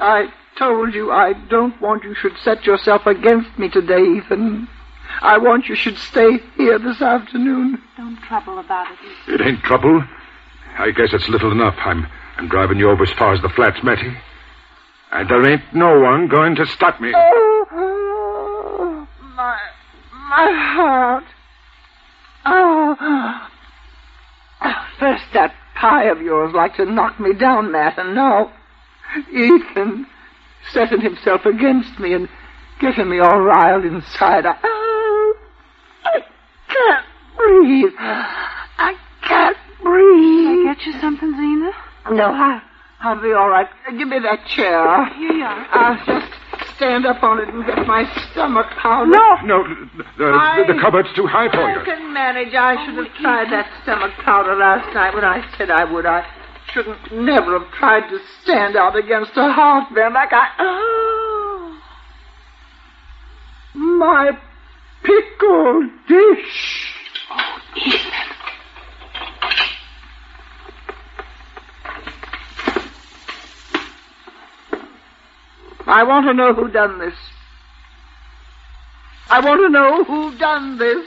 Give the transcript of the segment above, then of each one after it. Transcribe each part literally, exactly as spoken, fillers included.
I told you I don't want you should set yourself against me today, Ethan. I want you should stay here this afternoon. Don't trouble about it, Ethan. It ain't trouble. I guess it's little enough. I'm, I'm driving you over as far as the flats, Matty. And there ain't no one going to stop me. Oh, my, my heart. Oh. First that pie of yours like to knock me down, Matt, and now Ethan setting himself against me and getting me all riled inside. I, oh, I can't breathe. I can't breathe. Can I get you something, Zena? No, I, I'll be all right. Give me that chair. Here you are. I'll just stand up on it and get my stomach powder. No! No, the, I, the, the cupboard's too high for I you. I can manage. I should have tried that stomach powder last night when I said I would. I shouldn't never have tried to stand out against a heartburn like I... Oh, my pickle dish. Oh, Ethan. I want to know who done this. I want to know who done this.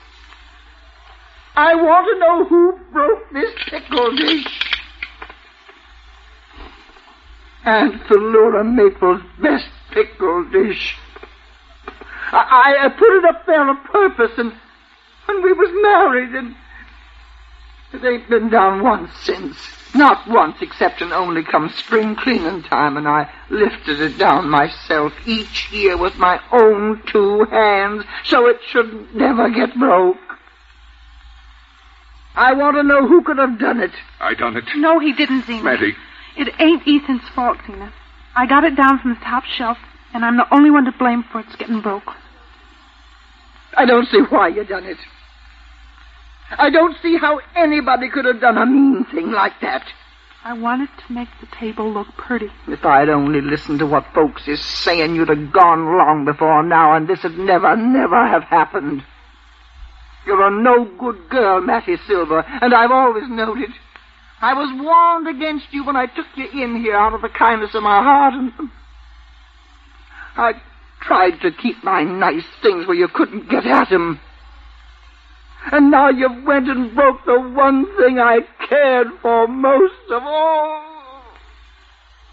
I want to know who broke this pickle dish. Aunt Philura Maple's best pickle dish. I, I put it up there on purpose, and when we was married, and it ain't been down once since. Not once, except and only come spring cleaning time, and I lifted it down myself each year with my own two hands, so it should never get broke. I want to know who could have done it. I done it. No, he didn't, Zena. Matty. It ain't Ethan's fault, Zena. I got it down from the top shelf, and I'm the only one to blame for its getting broke. I don't see why you done it. I don't see how anybody could have done a mean thing like that. I wanted to make the table look pretty. If I'd only listened to what folks is saying, you'd have gone long before now, and this'd never, never have happened. You're a no-good girl, Mattie Silver, and I've always known it. I was warned against you when I took you in here out of the kindness of my heart, and I tried to keep my nice things where you couldn't get at 'em. And now you've went and broke the one thing I cared for most of all.